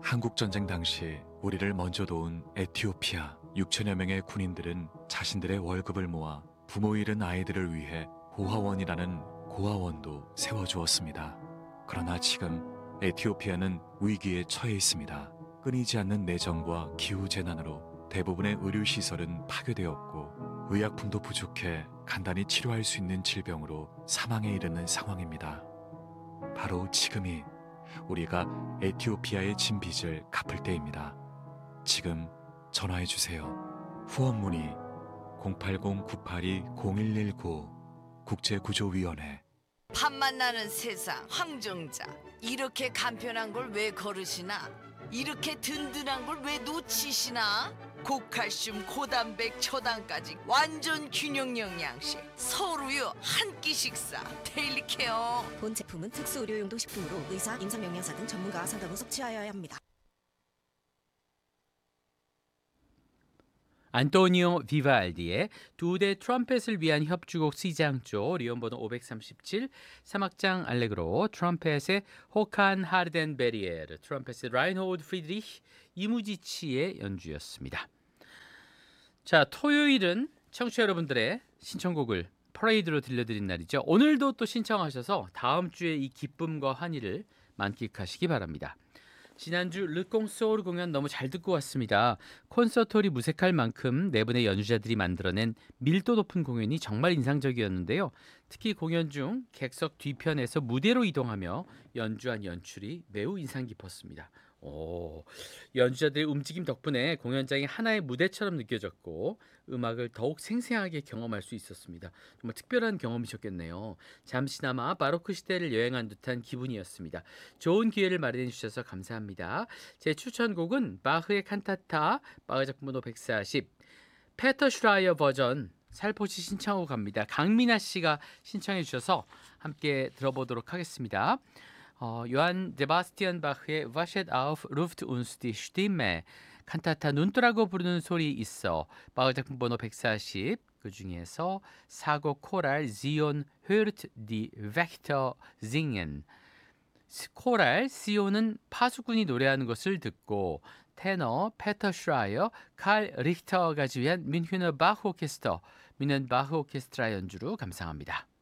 한국전쟁 당시 우리를 먼저 도운 에티오피아 6천여 명의 군인들은 자신들의 월급을 모아 부모 잃은 아이들을 위해 고아원이라는 고아원도 세워주었습니다. 그러나 지금 에티오피아는 위기에 처해 있습니다. 끊이지 않는 내정과 기후재난으로 대부분의 의료시설은 파괴되었고 의약품도 부족해 간단히 치료할 수 있는 질병으로 사망에 이르는 상황입니다. 바로 지금이 우리가 에티오피아의 진 빚을 갚을 때입니다. 지금 전화해 주세요. 후원 문의 080-982-0119 국제구조위원회. 밥만 나는 세상 황정자, 이렇게 간편한 걸 왜 거르시나? 이렇게 든든한 걸 왜 놓치시나? 고칼슘, 고단백, 초당까지 완전 균형 영양식 서울우유 한 끼 식사 데일리 케어. 본 제품은 특수 의료용도 식품으로 의사, 임상영양사 등 전문가와 상담 후 섭취하여야 합니다. 안토니오 비발디의 2대 트럼펫을 위한 협주곡 C장조 리온번호 537 사막장 알레그로 트럼펫의 호칸 하르덴베리에르 트럼펫의 라인호드 프리드리히 이무지치의 연주였습니다. 자, 토요일은 청취자 여러분들의 신청곡을 퍼레이드로 들려드린 날이죠. 오늘도 또 신청하셔서 다음 주에 이 기쁨과 환희를 만끽하시기 바랍니다. 지난주 르콩소울 공연 너무 잘 듣고 왔습니다. 콘서트홀이 무색할 만큼 네 분의 연주자들이 만들어낸 밀도 높은 공연이 정말 인상적이었는데요. 특히 공연 중 객석 뒤편에서 무대로 이동하며 연주한 연출이 매우 인상 깊었습니다. 연주자들의 움직임 덕분에 공연장이 하나의 무대처럼 느껴졌고 음악을 더욱 생생하게 경험할 수 있었습니다. 정말 특별한 경험이셨겠네요. 잠시나마 바로크 시대를 여행한 듯한 기분이었습니다. 좋은 기회를 마련해 주셔서 감사합니다. 제 추천곡은 바흐의 칸타타 바흐 작품 번호 140 페터 슈라이어 버전 살포시 신청하고 갑니다. 강민아 씨가 신청해 주셔서 함께 들어보도록 하겠습니다. 요한 세바스티안 바흐의 Waschet auf ruft uns die Stimme 칸타타 눈떠라고 부르는 소리 있어 바흐 작품 번호 140 그 중에서 사곡 코랄 Zion hört die Wächter singen 코랄 시온은 파수꾼이 노래하는 것을 듣고 테너 페터 슈라이어 칼 리히터가 지휘한 뮌헨 바흐 오케스트라 연주로 감상합니다.